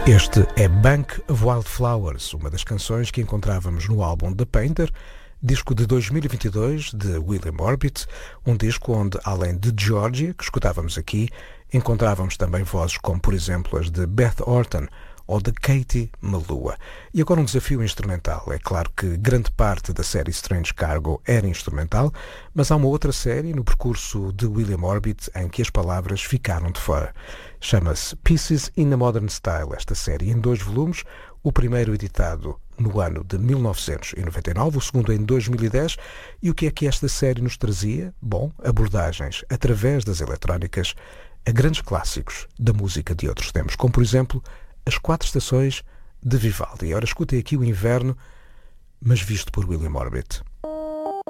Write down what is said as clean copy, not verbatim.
Este é Bank of Wildflowers, uma das canções que encontrávamos no álbum The Painter, disco de 2022 de William Orbit, um disco onde, além de Georgia, que escutávamos aqui, encontrávamos também vozes como, por exemplo, as de Beth Orton ou de Katie Melua. E agora um desafio instrumental. É claro que grande parte da série Strange Cargo era instrumental, mas há uma outra série no percurso de William Orbit em que as palavras ficaram de fora. Chama-se Pieces in a Modern Style, esta série em 2 volumes, o primeiro editado no ano de 1999, o segundo em 2010. E o que é que esta série nos trazia? Bom, abordagens através das eletrónicas a grandes clássicos da música de outros tempos, como por exemplo As 4 Estações de Vivaldi. Ora, escutem aqui o inverno, mas visto por William Orbit.